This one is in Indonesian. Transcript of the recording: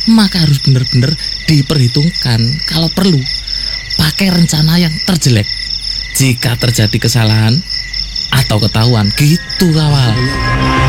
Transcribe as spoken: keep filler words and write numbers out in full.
maka harus benar-benar diperhitungkan. Kalau perlu, pakai rencana yang terjelek jika terjadi kesalahan atau ketahuan gitu, kawal.